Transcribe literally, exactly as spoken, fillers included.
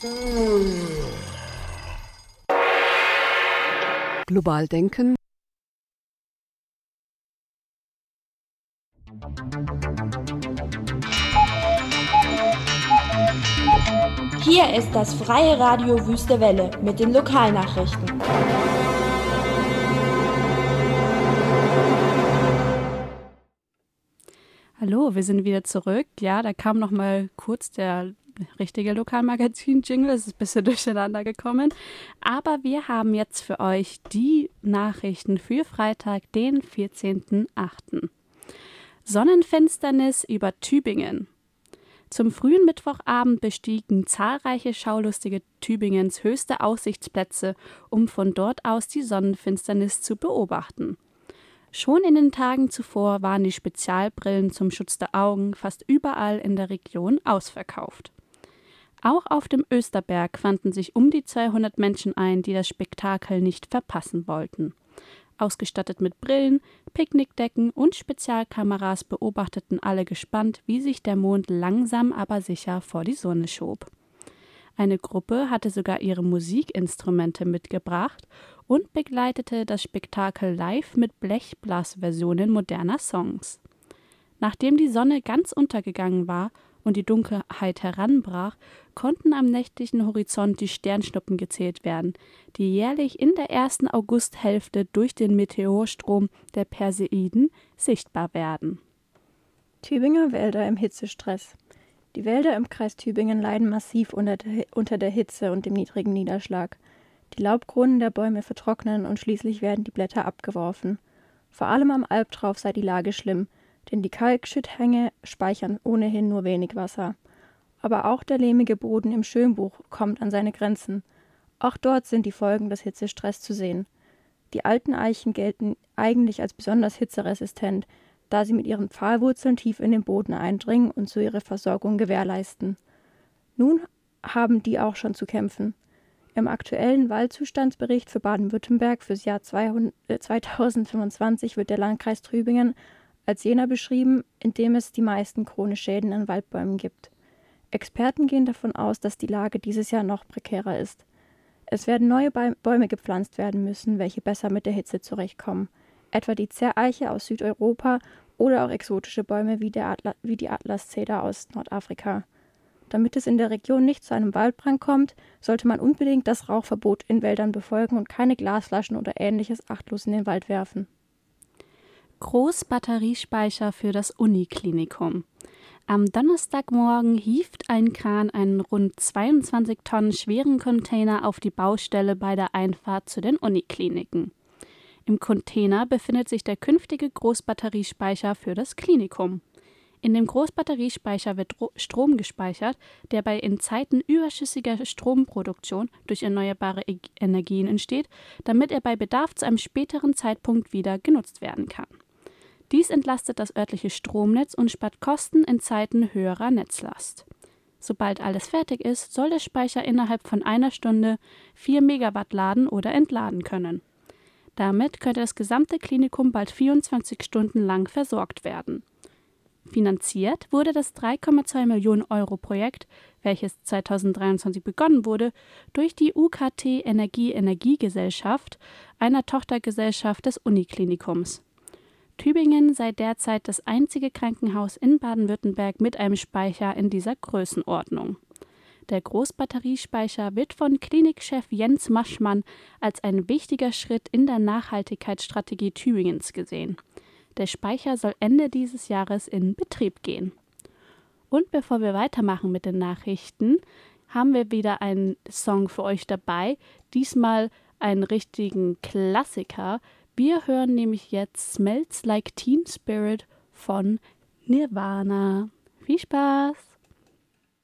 Global denken. Hier ist das freie Radio Wüste Welle mit den Lokalnachrichten. Hallo, wir sind wieder zurück. Ja, da kam noch mal kurz der richtige Lokalmagazin-Jingle. Es ist ein bisschen durcheinander gekommen. Aber wir haben jetzt für euch die Nachrichten für Freitag, den vierzehnten achten Sonnenfinsternis über Tübingen. Zum frühen Mittwochabend bestiegen zahlreiche Schaulustige Tübingens höchste Aussichtsplätze, um von dort aus die Sonnenfinsternis zu beobachten. Schon in den Tagen zuvor waren die Spezialbrillen zum Schutz der Augen fast überall in der Region ausverkauft. Auch auf dem Österberg fanden sich um die zweihundert Menschen ein, die das Spektakel nicht verpassen wollten. Ausgestattet mit Brillen, Picknickdecken und Spezialkameras beobachteten alle gespannt, wie sich der Mond langsam aber sicher vor die Sonne schob. Eine Gruppe hatte sogar ihre Musikinstrumente mitgebracht und begleitete das Spektakel live mit Blechblasversionen moderner Songs. Nachdem die Sonne ganz untergegangen war und die Dunkelheit heranbrach, konnten am nächtlichen Horizont die Sternschnuppen gezählt werden, die jährlich in der ersten Augusthälfte durch den Meteorstrom der Perseiden sichtbar werden. Tübinger Wälder im Hitzestress. Die Wälder im Kreis Tübingen leiden massiv unter der, unter der Hitze und dem niedrigen Niederschlag. Die Laubkronen der Bäume vertrocknen und schließlich werden die Blätter abgeworfen. Vor allem am Albtrauf sei die Lage schlimm, denn die Kalkschütthänge speichern ohnehin nur wenig Wasser. Aber auch der lehmige Boden im Schönbuch kommt an seine Grenzen. Auch dort sind die Folgen des Hitzestress zu sehen. Die alten Eichen gelten eigentlich als besonders hitzeresistent, da sie mit ihren Pfahlwurzeln tief in den Boden eindringen und so ihre Versorgung gewährleisten. Nun haben die auch schon zu kämpfen. Im aktuellen Waldzustandsbericht für Baden-Württemberg fürs Jahr zweitausendfünfundzwanzig wird der Landkreis Tübingen als jener beschrieben, in dem es die meisten Kronenschäden an Waldbäumen gibt. Experten gehen davon aus, dass die Lage dieses Jahr noch prekärer ist. Es werden neue Bäume gepflanzt werden müssen, welche besser mit der Hitze zurechtkommen. Etwa die Zerreiche aus Südeuropa oder auch exotische Bäume wie, der Atla- wie die Atlaszeder aus Nordafrika. Damit es in der Region nicht zu einem Waldbrand kommt, sollte man unbedingt das Rauchverbot in Wäldern befolgen und keine Glasflaschen oder Ähnliches achtlos in den Wald werfen. Großbatteriespeicher für das Uniklinikum. Am Donnerstagmorgen hieft ein Kran einen rund zweiundzwanzig Tonnen schweren Container auf die Baustelle bei der Einfahrt zu den Unikliniken. Im Container befindet sich der künftige Großbatteriespeicher für das Klinikum. In dem Großbatteriespeicher wird Strom gespeichert, der bei in Zeiten überschüssiger Stromproduktion durch erneuerbare Energien entsteht, damit er bei Bedarf zu einem späteren Zeitpunkt wieder genutzt werden kann. Dies entlastet das örtliche Stromnetz und spart Kosten in Zeiten höherer Netzlast. Sobald alles fertig ist, soll der Speicher innerhalb von einer Stunde vier Megawatt laden oder entladen können. Damit könnte das gesamte Klinikum bald vierundzwanzig Stunden lang versorgt werden. Finanziert wurde das drei Komma zwei Millionen Euro Projekt, welches zweitausenddreiundzwanzig begonnen wurde, durch die U K T Energie Energiegesellschaft, einer Tochtergesellschaft des Uniklinikums. Tübingen sei derzeit das einzige Krankenhaus in Baden-Württemberg mit einem Speicher in dieser Größenordnung. Der Großbatteriespeicher wird von Klinikchef Jens Maschmann als ein wichtiger Schritt in der Nachhaltigkeitsstrategie Tübingens gesehen. Der Speicher soll Ende dieses Jahres in Betrieb gehen. Und bevor wir weitermachen mit den Nachrichten, haben wir wieder einen Song für euch dabei, diesmal einen richtigen Klassiker. Wir hören nämlich jetzt Smells Like Teen Spirit von Nirvana. Viel Spaß!